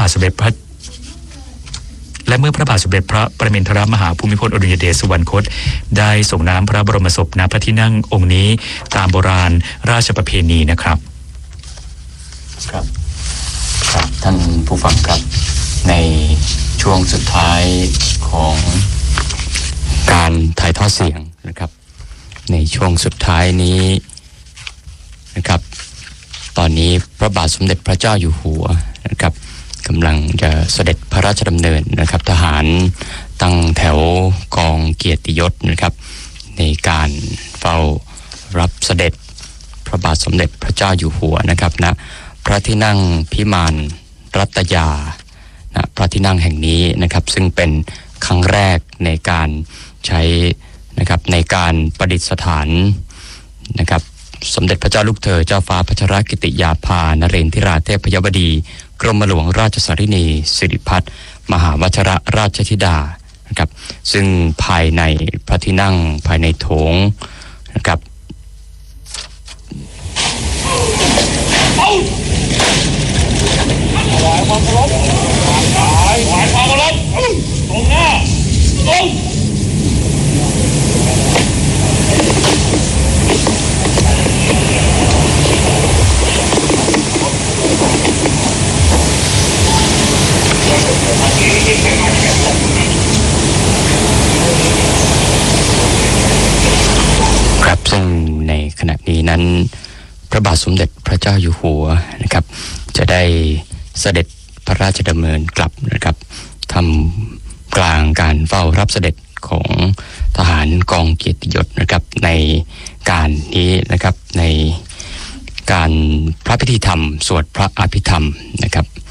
าทสมเด็จพระและเมื่อพระบาทสมเด็จพระประมินทรมหาภูมิพลอดุลยเดชสุวรรณคตได้ส่งน้ำพระบรมศพณพระที่นั่งองค์นี้ตามโบราณราชประเพณีนะครับครับท่านผู้ฟังครับในช่วงสุดท้ายของการถ่ายทอดเสียงนะครับในช่วงสุดท้ายนี้นะครับตอนนี้พระบาทสมเด็จพระเจ้าอยู่หัวนะครับกำลังจะเสด็จพระราชดำเนินนะครับทหารตั้งแถวกองเกียรติยศนะครับในการเฝ้ารับเสด็จพระบาทสมเด็จพระเจ้าอยู่หัวนะครับณพระที่นั่งพิมานรัตยาณพระที่นั่งแห่งนี้นะครับซึ่งเป็นครั้งแรกในการใช้นะครับในการประดิษฐานนะครับสมเด็จพระเจ้าลูกเธอเจ้าฟ้าพัชรกิติยาภานเรนทิราเทพยบดีกรมหลวงราชสารินีสิริพัฒน์มหาวชิรราชธิดานะครับซึ่งภายในพระที่นั่งภายในโถงนะครับถวายความเคารพถวายความเคารพตรงหน้าตรงครับซึ่งในขณะนี้นั้นพระบาทสมเด็จพระเจ้าอยู่หัวนะครับจะได้เสด็จพระราชดำเนินกลับนะครับทำกลางการเฝ้ารับเสด็จของทหารกองเกียรติยศนะครับในการนี้นะครับในการพระพิธีธรรมสวดพระอภิธรรมนะครับ